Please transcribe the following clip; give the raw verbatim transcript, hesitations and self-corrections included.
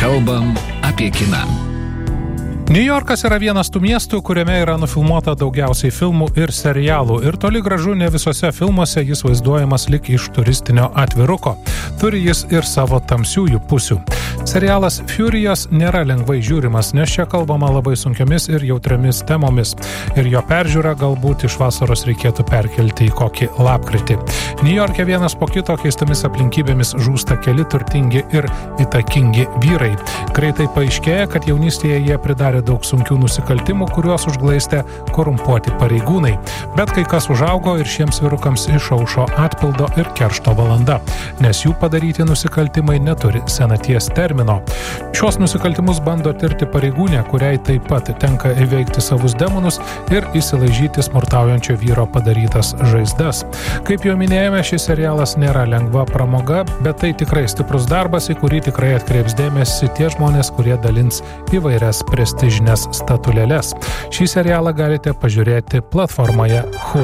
Kalbam apie kiną. Niujorkas yra vienas tų miestų, kuriame yra nufilmuota daugiausiai filmų ir serialų. Ir toli gražu ne visose filmuose jis vaizduojamas lik iš turistinio atviruko. Turi jis ir savo tamsiųjų pusių. Serialas Furious nėra lengvai žiūrimas, nes čia kalbama labai sunkiomis ir jautriamis temomis. Ir jo peržiūrą galbūt iš vasaros reikėtų perkelti į kokį lapkritį. Niujorke vienas po kito keistomis aplinkybėmis žūsta keli turtingi ir įtakingi vyrai. Greitai paaiškėja, kad jaunystėje jie pridarė daug sunkių nusikaltimų, kuriuos užglaistė korumpuoti pareigūnai. Bet kai kas užaugo ir šiems vyrukams išaušo atpildo ir keršto valanda, nes jų padaryti nusikaltimai neturi senaties termino. Šios nusikaltimus bando tirti pareigūnė, kuriai taip pat tenka įveikti savus demonus ir įsilaižyti smurtaujančio vyro padarytas žaizdas. Kaip jau minėjome, šis serialas nėra lengva pramoga, bet tai tikrai stiprus darbas, į kurį tikrai atkreips dėmesį tie žmonės, kurie dalins įvairias prestižines statulėles. Šį serialą galite pažiūrėti platformoje Hulu.